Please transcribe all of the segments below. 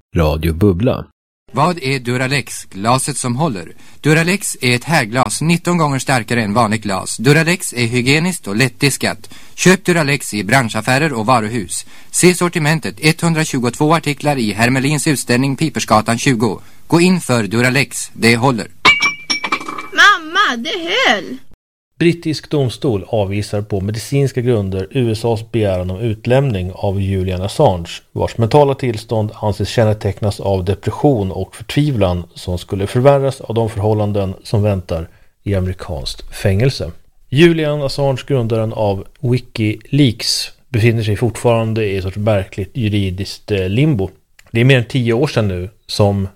Radio Bubbla. Vad är Duralex, glaset som håller? Duralex är ett härglas 19 gånger starkare än vanligt glas. Duralex är hygieniskt och lättdiskat. Köp Duralex i branschaffärer och varuhus. Se sortimentet, 122 artiklar i Hermelins utställning Pipersgatan 20. Gå in för Duralex, det håller. Mamma, det höll! Brittisk domstol avvisar på medicinska grunder USAs begäran om utlämning av Julian Assange, vars mentala tillstånd anses kännetecknas av depression och förtvivlan som skulle förvärras av de förhållanden som väntar i amerikanskt fängelse. Julian Assange, grundaren av WikiLeaks, befinner sig fortfarande i ett sorts verkligt juridiskt limbo. Det är mer än 10 år sedan nu som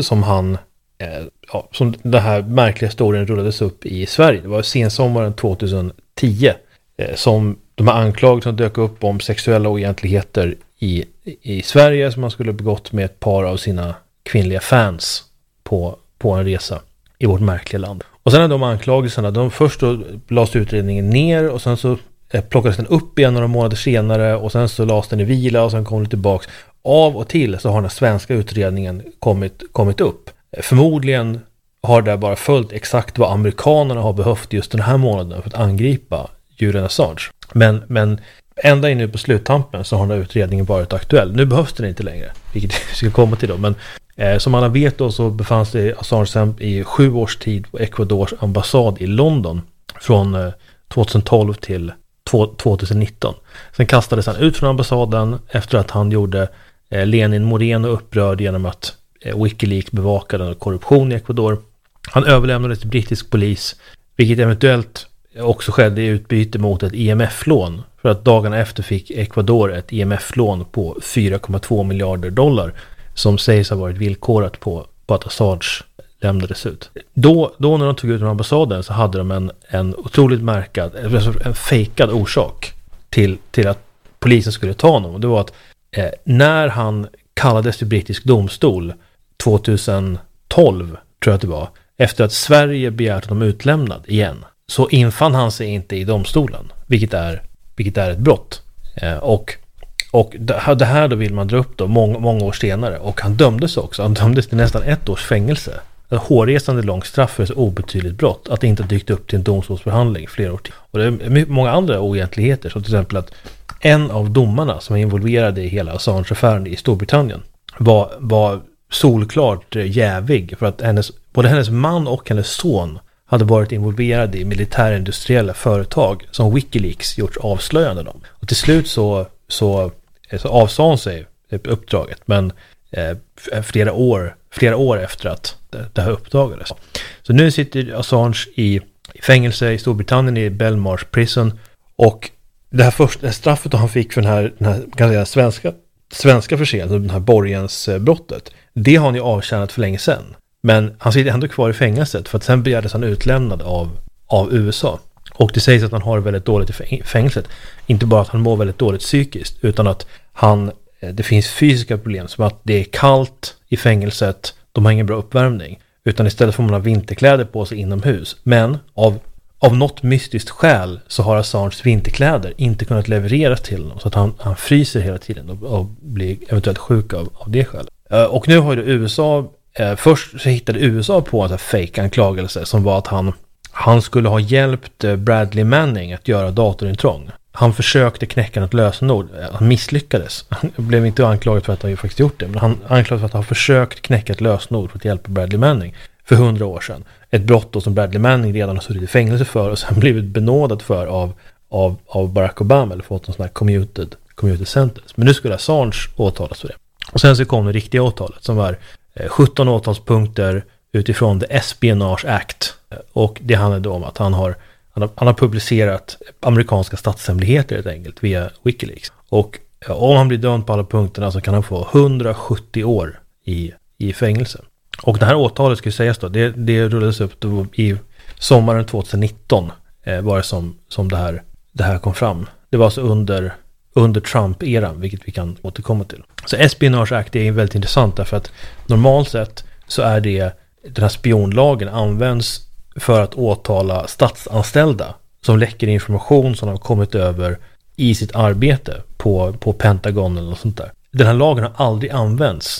den här märkliga historien rullades upp i Sverige. Det var sensommaren 2010 som de här anklagelserna dök upp om sexuella oegentligheter i Sverige som man skulle ha begått med ett par av sina kvinnliga fans på en resa i vårt märkliga land. Och sen är de anklagelserna, först då lades utredningen ner och sen så plockades den upp igen några månader senare och sen så lades den i vila och sen kom den tillbaks. Av och till så har den svenska utredningen kommit upp. Förmodligen har det bara följt exakt vad amerikanerna har behövt just den här månaden för att angripa Julian Assange. Men ända in nu på sluttampen så har den här utredningen varit aktuell. Nu behövs den inte längre, vilket vi ska komma till då. Men som alla vet då så befann sig Assange i 7 års tid på Ecuadors ambassad i London från 2012 till 2019. Sen kastades han ut från ambassaden efter att han gjorde Lenin Moreno upprörd genom att WikiLeaks bevakade korruption i Ecuador. Han överlämnades till brittisk polis, vilket eventuellt också skedde i utbyte mot ett IMF-lån. För att dagarna efter fick Ecuador ett IMF-lån på 4,2 miljarder dollar som sägs ha varit villkorat på att Assange lämnades ut. Då när de tog ut från ambassaden så hade de en otroligt en fejkad orsak till att polisen skulle ta honom. Och det var att när han kallades till brittisk domstol 2012 tror jag att det var, efter att Sverige begärt honom utlämnad igen, så infann han sig inte i domstolen, vilket är ett brott. Och det här då vill man dra upp då många år senare, och han dömdes också. Han dömdes till nästan 1 års fängelse. Ett hårresande långt straff för ett obetydligt brott att det inte dykt upp till en domstolsförhandling flera år till. Och det är många andra oegentligheter, som till exempel att en av domarna som är involverade i hela Assange-affären i Storbritannien var solklart jävig för att både hennes man och hennes son hade varit involverade i militärindustriella företag som WikiLeaks gjort avslöjanden om. Och till slut så avsade hon sig uppdraget, men flera år efter att det här uppdagades. Så nu sitter Assange i fängelse i Storbritannien i Belmarsh Prison, och det här första straffet han fick för den här kan jag säga, svenska förseelsen, den här borgensbrottet, det har han ju avtjänat för länge sedan. Men han sitter ändå kvar i fängelset för att sen begärdes han utlämnad av USA. Och det sägs att han har väldigt dåligt i fängelset. Inte bara att han mår väldigt dåligt psykiskt, utan att det finns fysiska problem, som att det är kallt i fängelset, de har ingen bra uppvärmning, utan istället får man ha vinterkläder på sig inomhus. Men av något mystiskt skäl så har Assanges vinterkläder inte kunnat levereras till honom, så att han fryser hela tiden och blir eventuellt sjuk av det skälet. Och nu har ju USA, först så hittade USA på en fake-anklagelse som var att han skulle ha hjälpt Bradley Manning att göra datorintrång. Han försökte knäcka något lösenord. Han misslyckades. Han blev inte anklagad för att han ju faktiskt gjort det, men han anklagades för att han försökt knäcka ett lösenord för att hjälpa Bradley Manning för 100 år sedan. Ett brott då som Bradley Manning redan har suttit i fängelse för och sen blivit benådad för av Barack Obama, eller fått en sån här commuted sentence. Men nu skulle Assange åtalas för det. Och sen så kom det riktiga åtalet som var 17 åtalspunkter utifrån The Espionage Act. Och det handlade om att han har publicerat amerikanska statshemligheter helt enkelt via WikiLeaks. Och om han blir dömd på alla punkterna så kan han få 170 år i fängelse. Och det här åtalet ska sägas då, det rullades upp då i sommaren 2019 var det som det här kom fram. Det var alltså under Trump-eran, vilket vi kan återkomma till. Så Espionage Act är väldigt intressant därför att normalt sett så är den här spionlagen används för att åtala statsanställda som läcker information som har kommit över i sitt arbete på Pentagon eller något sånt där. Den här lagen har aldrig använts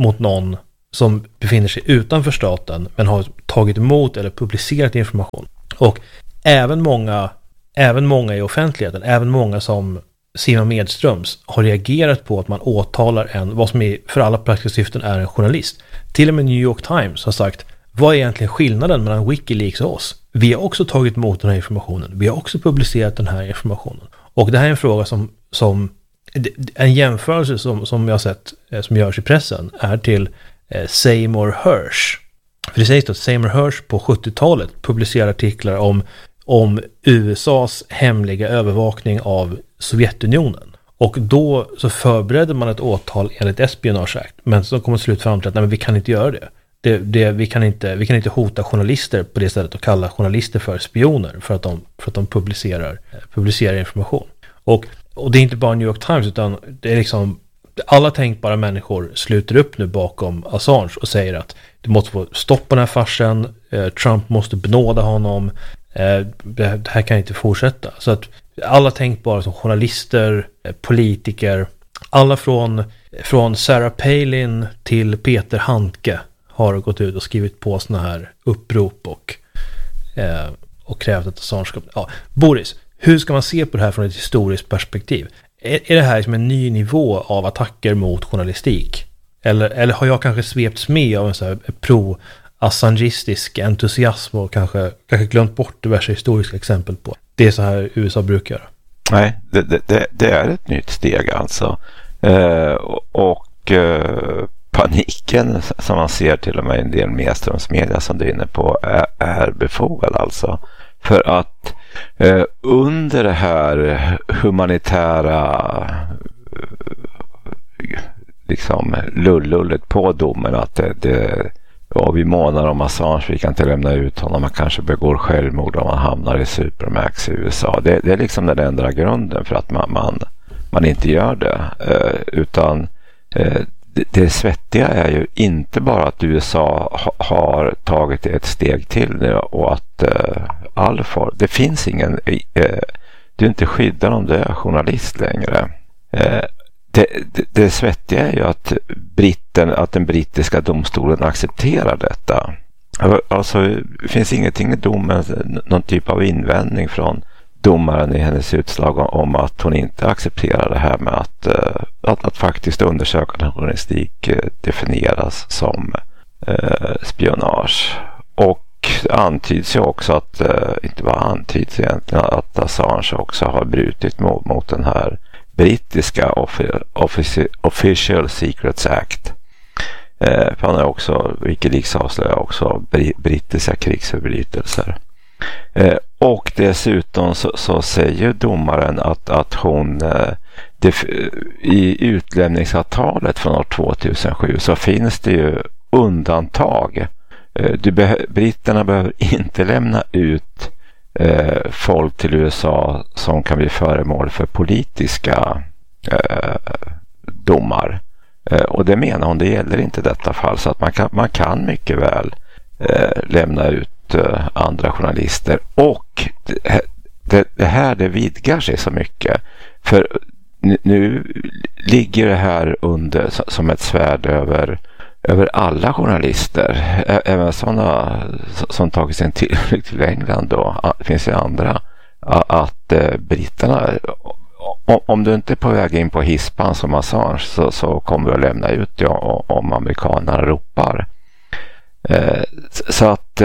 mot någon som befinner sig utanför staten men har tagit emot eller publicerat information. Och även många i offentligheten, även många som Simon Medströms har reagerat på att man åtalar vad som för alla praktiska syften är en journalist. Till och med New York Times har sagt, vad är egentligen skillnaden mellan Wikileaks och oss? Vi har också tagit emot den här informationen. Vi har också publicerat den här informationen. Och det här är en fråga som en jämförelse som jag har sett som görs i pressen är till Seymour Hersh. För det sägs att Seymour Hersh på 70-talet publicerade artiklar om USAs hemliga övervakning av Sovjetunionen. Och då så förberedde man ett åtal enligt Espionage Act. Men så kom det slut fram till att nej, men vi kan inte göra det. Vi kan inte hota journalister på det sättet och kalla journalister för spioner för att de publicerar information. Och det är inte bara New York Times utan det är liksom alla tänkbara människor sluter upp nu bakom Assange och säger att du måste få stopp på den här farsen, Trump måste benåda honom, det här kan inte fortsätta. Så att alla tänkbara som journalister, politiker, alla från Sarah Palin till Peter Handke har gått ut och skrivit på såna här upprop och krävt att Assange ska... Ja, Boris, hur ska man se på det här från ett historiskt perspektiv? Är det här som en ny nivå av attacker mot journalistik? Eller har jag kanske svepts med av en så här pro-assangistisk entusiasm och kanske glömt bort diverse historiska exempel på det är så här USA brukar? Nej, det är ett nytt steg alltså. Paniken som man ser till och med i en del Medströmsmedia som du är inne på är befogad alltså. För att under det här humanitära liksom lullullet på domen att vi månar om Assange, vi kan inte lämna ut honom, man kanske begår självmord om man hamnar i Supermax i USA. Det är liksom den enda grunden för att man inte gör det. Utan det svettiga är ju inte bara att USA har tagit ett steg till nu och att det finns ingen du är inte skyddad om du är journalist längre. Det svettiga är ju att den brittiska domstolen accepterar detta. Alltså det finns ingenting i domen, någon typ av invändning från domaren i hennes utslag om att hon inte accepterar det här med att faktiskt undersökande journalistik definieras som spionage. Och antyds ju också att, inte bara antyds egentligen, att Assange också har brutit mot den här brittiska Official Secrets Act. För han är också, Wikileaks avslöjar också brittiska krigsförbrytelser. Och dessutom så säger domaren att hon i utlämningsavtalet från år 2007 så finns det ju undantag. Britterna behöver inte lämna ut folk till USA som kan bli föremål för politiska domar. Och det menar hon, det gäller inte i detta fall, så att man kan mycket väl lämna ut andra journalister. Och det här vidgar sig så mycket, för nu ligger det här under som ett svärd över alla journalister, även sådana som tagit sig till England då. Det finns ju andra, att britterna, om du inte är på väg in på hispan som Assange så kommer du att lämna ut det om amerikanerna ropar. Så att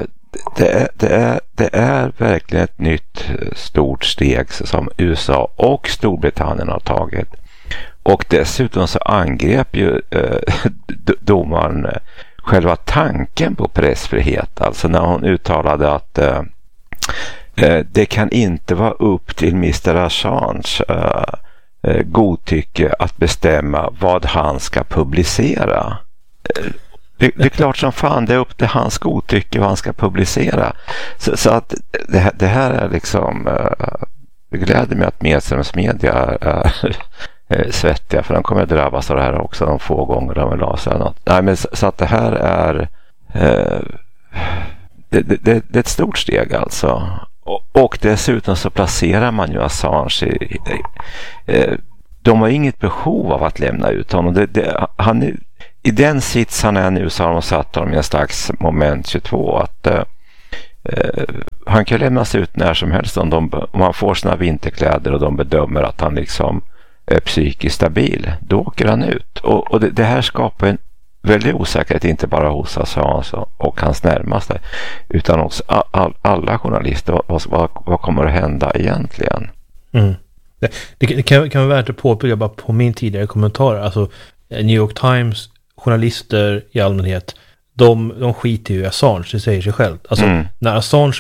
det är verkligen ett nytt stort steg som USA och Storbritannien har tagit. Och dessutom så angrep ju domaren själva tanken på pressfrihet. Alltså när hon uttalade att det kan inte vara upp till Mr. Assange godtycke att bestämma vad han ska publicera. Det är klart som fan, det är upp till hans godtycke vad han ska publicera. Så att det här är liksom, det gläder mig att Medströmsmedia är svettiga, för de kommer att drabbas av det här också de få gånger de vill ha sig något. Nej, men så att det här är det är ett stort steg alltså. Och dessutom så placerar man ju Assange de har inget behov av att lämna ut honom. Han är i den sits han är nu så har de satt honom i en slags moment 22 att han kan lämnas ut när som helst om han får sina vinterkläder och de bedömer att han liksom är psykiskt stabil. Då åker han ut. Och det här skapar en väldigt osäkerhet inte bara hos Assange och hans närmaste utan hos alla journalister. Vad kommer att hända egentligen? Mm. Det kan vara värt att påpeka bara på min tidigare kommentar. Alltså New York Times journalister i allmänhet de skiter ju i Assange, det säger sig självt. Alltså när Assange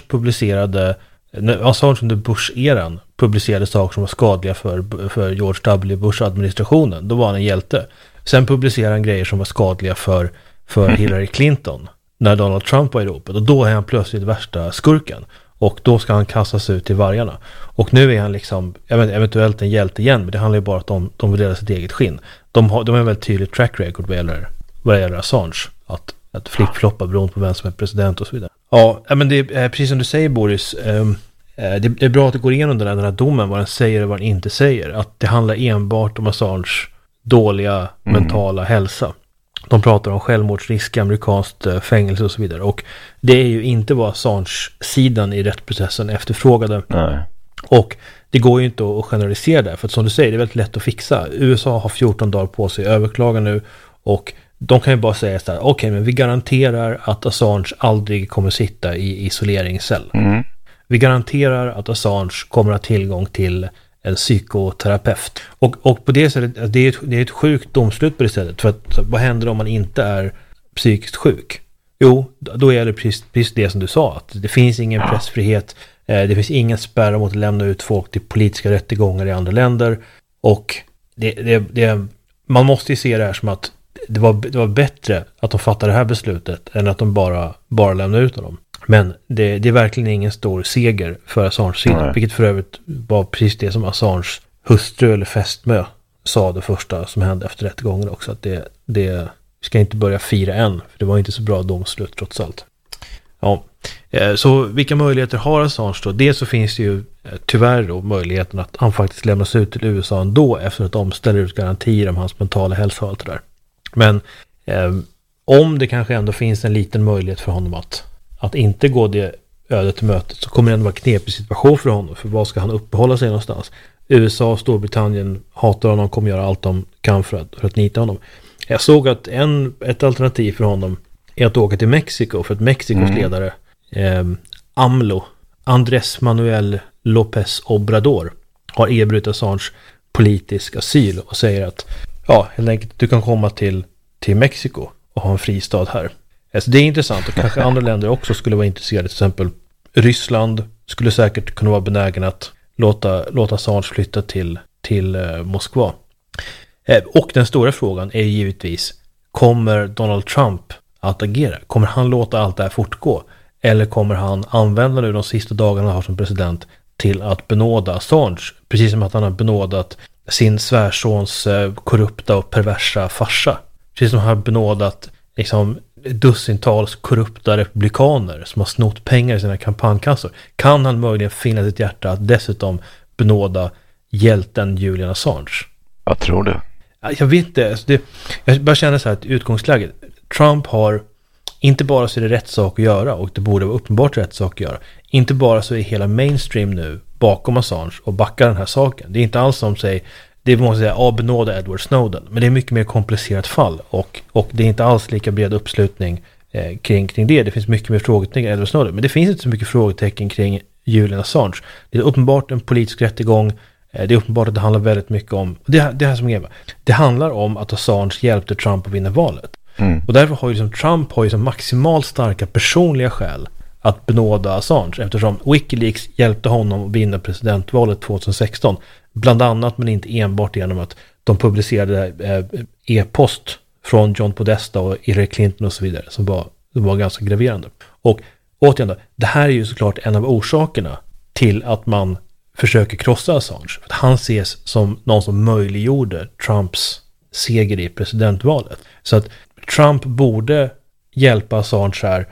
under Bush-eran publicerade saker som var skadliga för George W. Bush-administrationen, då var han en hjälte. Sen publicerade han grejer som var skadliga för Hillary Clinton när Donald Trump var i ropet. Och då är han plötsligt värsta skurken. Och då ska han kastas ut till vargarna. Och nu är han liksom eventuellt en hjälte igen, men det handlar ju bara om att de vill dela sitt eget skinn. De har en väldigt tydlig track record vad gäller Assange. Att flippfloppa beroende på vem som är president och så vidare. Ja, men det är precis som du säger, Boris. Det är bra att det går igenom den här domen, vad den säger och vad den inte säger. Att det handlar enbart om Assange dåliga mentala hälsa. De pratar om självmordsrisk, amerikanskt fängelse och så vidare. Och det är ju inte vad Assange-sidan i rättsprocessen efterfrågade. Nej. Och det går ju inte att generalisera det. För att som du säger, det är väldigt lätt att fixa. USA har 14 dagar på sig att överklaga nu. Och de kan ju bara säga så här: okej, men vi garanterar att Assange aldrig kommer sitta i isoleringscell. Vi garanterar att Assange kommer att ha tillgång till en psykoterapeut. Och på det sättet, det är ett sjukt domslut på det sättet. För att vad händer om man inte är psykiskt sjuk? Jo, då är det precis det som du sa. Att det finns ingen pressfrihet. Det finns ingen spärr mot att lämna ut folk till politiska rättegångar i andra länder. Och man måste ju se det här som att det var bättre att de fattade det här beslutet än att de bara lämnade ut dem. Men det är verkligen ingen stor seger för Assange sida, vilket för övrigt var precis det som Assange hustru eller fästmö sa det första som hände efter rättegången också, att det ska inte börja fira än, för det var inte så bra domslut trots allt. Ja, så vilka möjligheter har Assange då? Dels så finns det ju tyvärr då möjligheten att han faktiskt lämnas ut till USA ändå efter att de ställer ut garantier om hans mentala hälsa och allt det där. Men om det kanske ändå finns en liten möjlighet för honom att inte gå det ödet till mötet, så kommer det ändå vara en knepig situation för honom. För vad ska han uppehålla sig någonstans? USA och Storbritannien hatar honom, kommer göra allt de kan för att nita honom. Jag såg att ett alternativ för honom är att åka till Mexiko, för att Mexikos ledare AMLO, Andrés Manuel López Obrador, har erbjudit Assange politisk asyl och säger att helt enkelt du kan komma till Mexiko och ha en fristad här. Alltså det är intressant, och kanske andra länder också skulle vara intresserade. Till exempel Ryssland skulle säkert kunna vara benägen att låta Assange flytta till Moskva. Och den stora frågan är givetvis, kommer Donald Trump att agera? Kommer han låta allt det här fortgå? Eller kommer han använda nu de sista dagarna han har som president till att benåda Assange? Precis som att han har benådat sin svärsons korrupta och perversa farsa. Precis som han har benådat liksom dussintals korrupta republikaner som har snott pengar i sina kampanjkassor. Kan han möjligen finna sitt hjärta att dessutom benåda hjälten Julian Assange? Jag tror det. Jag vet inte. Alltså jag bara känner så här att utgångsläget. Trump har inte bara så är det rätt sak att göra, och det borde vara uppenbart rätt sak att göra. Inte bara så är hela mainstream nu bakom Assange och backar den här saken. Det är inte alls som säger, det måste säga benåda Edward Snowden, men det är mycket mer komplicerat fall, och det är inte alls lika bred uppslutning kring det. Det finns mycket mer frågetecken kring Edward Snowden, men det finns inte så mycket frågetecken kring Julian Assange. Det är uppenbart en politisk rättegång. Det är uppenbart att det handlar väldigt mycket om det här som är. Det handlar om att Assange hjälpte Trump att vinna valet. Och därför har Trump maximalt starka personliga skäl att benåda Assange, eftersom WikiLeaks hjälpte honom att vinna presidentvalet 2016, bland annat, men inte enbart genom att de publicerade e-post från John Podesta och Hillary Clinton och så vidare, som var ganska graverande. Och återigen då, det här är ju såklart en av orsakerna till att man försöker krossa Assange, för att han ses som någon som möjliggjorde Trumps seger i presidentvalet. Så att Trump borde hjälpa Assange här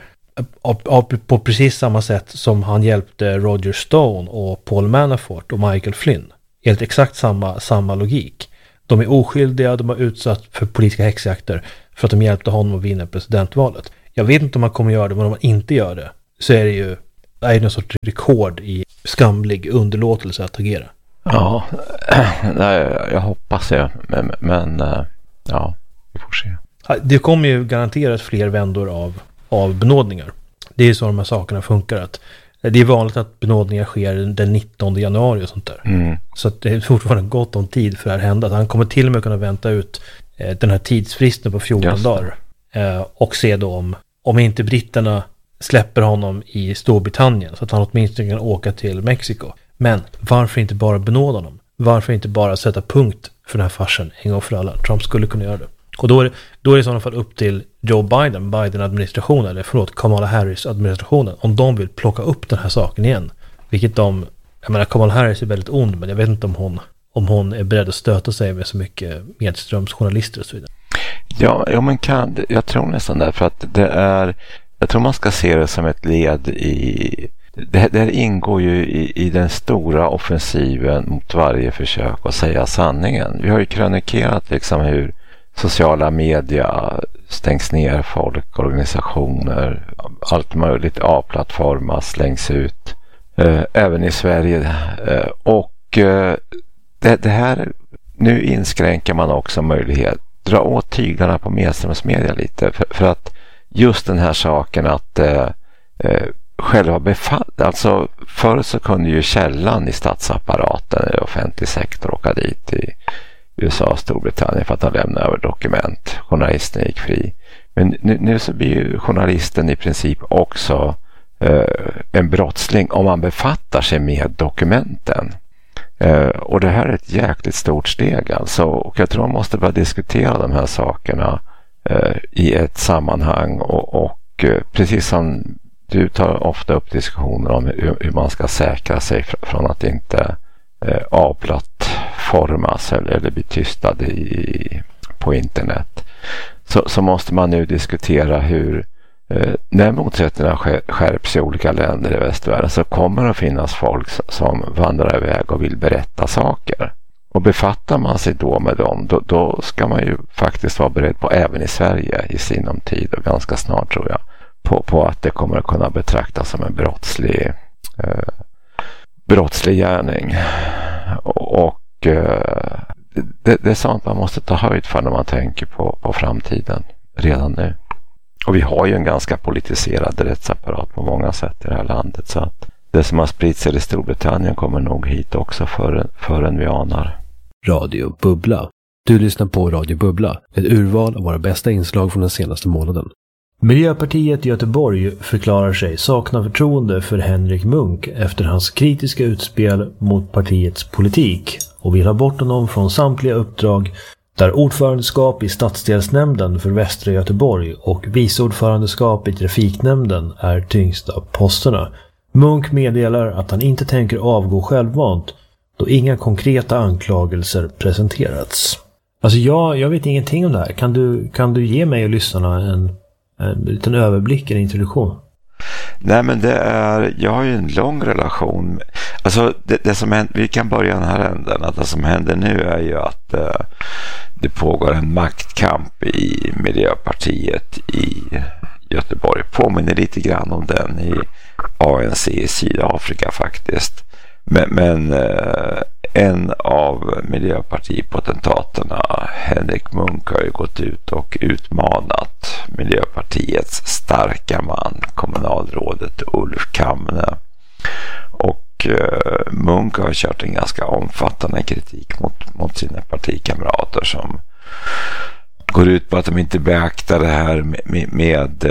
på precis samma sätt som han hjälpte Roger Stone och Paul Manafort och Michael Flynn. Helt exakt samma logik. De är oskyldiga, de har utsatt för politiska häxjakter för att de hjälpte honom att vinna presidentvalet. Jag vet inte om man kommer göra det, men om man inte gör det så är det ju någon sorts rekord i skamlig underlåtelse att agera. Ja, nej, jag hoppas det. Men ja, vi får se. Det kommer ju garanterat fler vändor av benådningar. Det är ju så de här sakerna funkar. Att det är vanligt att benådningar sker den 19 januari och sånt där. Så att det är fortfarande gott om tid för det här hända. Han kommer till och med kunna vänta ut den här tidsfristen på 14 dagar. Och se då om inte britterna släpper honom i Storbritannien så att han åtminstone kan åka till Mexiko. Men varför inte bara benåda honom? Varför inte bara sätta punkt för den här farsen en gång för alla? Trump skulle kunna göra det. Och då är det i sådana fall upp till Joe Biden-administrationen, eller Kamala Harris-administrationen, om de vill plocka upp den här saken igen. Vilket jag menar, Kamala Harris är väldigt ond, men jag vet inte om hon är beredd att stöta sig med så mycket medströmsjournalister och så vidare. Ja, men jag tror nästan det, för att jag tror man ska se det som ett led i det här ingår ju i den stora offensiven mot varje försök att säga sanningen. Vi har ju krönikerat liksom hur sociala media stängs ner, folk, organisationer, allt möjligt A-plattformar slängs ut, även i Sverige. Och det här, nu inskränker man också möjlighet dra åt tyglarna på medströmsmedia lite, för att just den här saken att själva alltså förr så kunde ju källan i statsapparaten i offentlig sektor åka dit i USA och Storbritannien för att han lämnade över dokument. Journalisten gick fri. Men nu så blir ju journalisten i princip också en brottsling om man befattar sig med dokumenten. Och det här är ett jäkligt stort steg alltså. Och jag tror man måste börja diskutera de här sakerna i ett sammanhang och precis som du tar ofta upp diskussioner om hur man ska säkra sig från att inte avplattformas eller bli tystad på internet. Så måste man nu diskutera hur när motsättningarna skärps i olika länder i västvärlden så kommer det att finnas folk som vandrar iväg och vill berätta saker. Och befattar man sig då med dem, då ska man ju faktiskt vara beredd på, även i Sverige i sinom tid och ganska snart tror jag, på att det kommer att kunna betraktas som en brottslig gärning. Och det är sånt man måste ta höjd för när man tänker på framtiden redan nu. Och vi har ju en ganska politiserad rättsapparat på många sätt i det här landet, så att det som har spritt sig i Storbritannien kommer nog hit också förrän vi anar. Radio Bubbla. Du lyssnar på Radio Bubbla, ett urval av våra bästa inslag från den senaste månaden. Miljöpartiet i Göteborg förklarar sig sakna förtroende för Henrik Munk efter hans kritiska utspel mot partiets politik och vill ha bort honom från samtliga uppdrag där ordförandeskap i stadsdelsnämnden för Västra Göteborg och viceordförandeskap i trafiknämnden är tyngsta posterna. Munk meddelar att han inte tänker avgå självmant då inga konkreta anklagelser presenterats. Alltså jag vet ingenting om det här. Kan du ge mig och lyssnarna en liten överblick, en introduktion? Nej, men jag har ju en lång relation. Alltså det som händer, vi kan börja den här änden, att det som händer nu är ju att det pågår en maktkamp i Miljöpartiet i Göteborg. Påminner lite grann om den i ANC i Sydafrika faktiskt. Men en av miljöpartipotentaterna, Henrik Munk, har ju gått ut och utmanat Miljöpartiets starka man, kommunalrådet Ulf Kamne. Och Munk har kört en ganska omfattande kritik mot sina partikamrater som går ut på att de inte beaktar det här med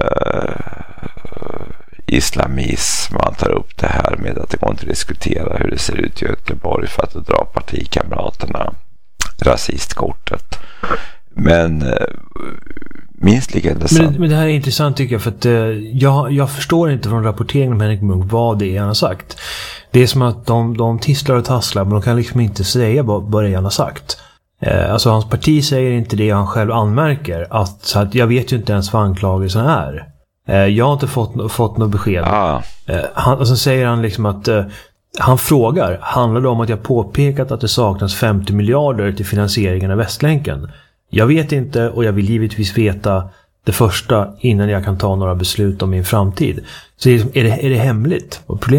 islamism. Man tar upp det här med att det går inte att diskutera hur det ser ut i Göteborg för att dra partikamraterna rasistkortet. Men minst lika intressant. Men det här är intressant tycker jag, för att jag förstår inte från rapporteringen om Henrik Munk vad det är han har sagt. Det är som att de tisslar och tasslar, men de kan liksom inte säga vad det är han har sagt. Alltså hans parti säger inte det han själv anmärker, så att jag vet ju inte ens vad anklagelsen är. Jag har inte fått något besked. Och så säger han liksom att Han frågar, handlar det om att jag påpekat att det saknas 50 miljarder till finansieringen av Västlänken? Jag vet inte och jag vill givetvis veta det första innan jag kan ta några beslut om min framtid. Så är det hemligt? Och problemet